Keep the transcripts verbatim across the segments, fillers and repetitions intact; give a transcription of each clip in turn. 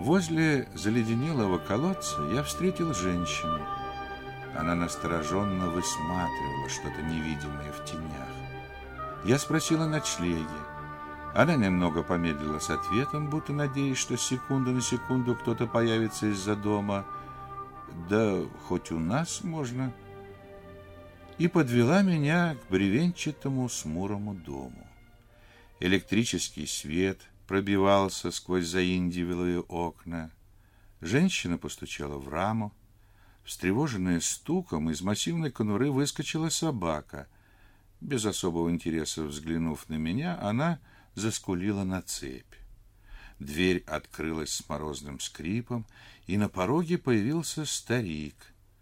Возле заледенелого колодца я встретил женщину. Она настороженно высматривала что-то невидимое в тенях. Я спросил о ночлеге. Она немного помедлила с ответом, будто надеясь, что с секунды на секунду кто-то появится из-за дома. Да хоть у нас можно. И подвела меня к бревенчатому смурому дому. Электрический свет пробивался сквозь заиндевелые окна. Женщина постучала в раму. Встревоженная стуком, из массивной конуры выскочила собака. Без особого интереса взглянув на меня, она заскулила на цепь. Дверь открылась с морозным скрипом, и на пороге появился старик,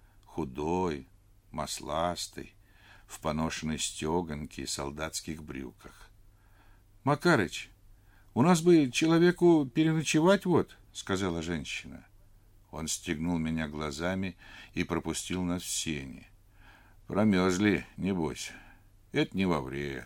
худой, масластый, в поношенной стеганке и солдатских брюках. Макарыч, у нас бы человеку переночевать вот, сказала женщина. Он стегнул меня глазами и пропустил нас в сени. Промерзли, небось. Это не во вред.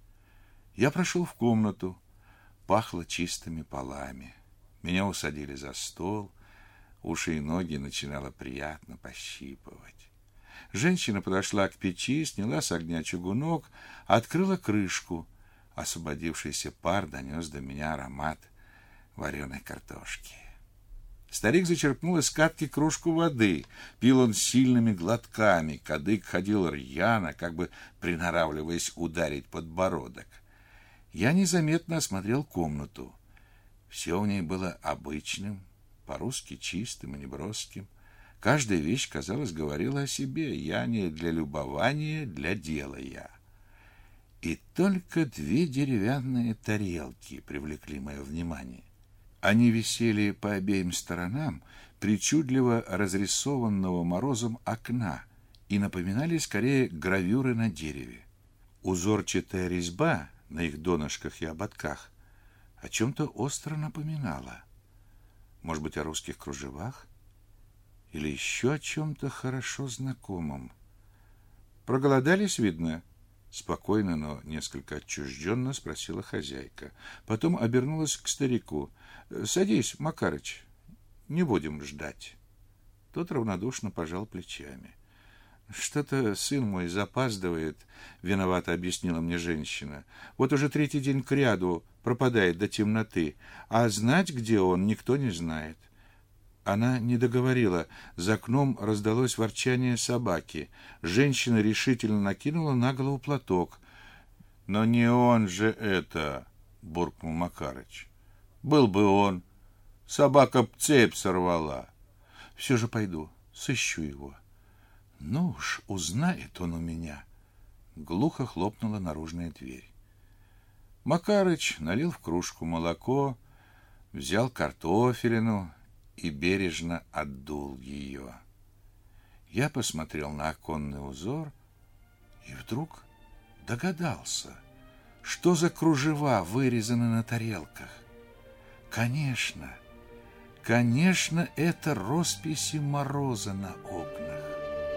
Я прошел в комнату. Пахло чистыми полами. Меня усадили за стол. Уши и ноги начинало приятно пощипывать. Женщина подошла к печи, сняла с огня чугунок, открыла крышку. Освободившийся пар донес до меня аромат вареной картошки. Старик зачерпнул из катки кружку воды. Пил он сильными глотками. Кадык ходил рьяно, как бы приноравливаясь ударить подбородок. Я незаметно осмотрел комнату. Все в ней было обычным, по-русски чистым и неброским. Каждая вещь, казалось, говорила о себе. Я не для любования, для дела я. И только две деревянные тарелки привлекли мое внимание. Они висели по обеим сторонам причудливо разрисованного морозом окна и напоминали скорее гравюры на дереве. Узорчатая резьба на их донышках и ободках о чем-то остро напоминала. Может быть, о русских кружевах? Или еще о чем-то хорошо знакомом? Проголодались, видно? Спокойно, но несколько отчужденно спросила хозяйка. Потом обернулась к старику. Садись, Макарыч, не будем ждать. Тот равнодушно пожал плечами. Что-то сын мой запаздывает, виновато объяснила мне женщина. Вот уже третий день кряду пропадает до темноты, а знать, где он, никто не знает. Она не договорила. За окном раздалось ворчание собаки. Женщина решительно накинула на голову платок. Но не он же это, буркнул Макарыч. Был бы он. Собака цепь сорвала. Все же пойду, сыщу его. Ну уж, узнает он у меня. Глухо хлопнула наружная дверь. Макарыч налил в кружку молоко, взял картофелину и бережно отдул ее. Я посмотрел на оконный узор и вдруг догадался, что за кружева вырезаны на тарелках. Конечно, конечно, это росписи Мороза на окнах.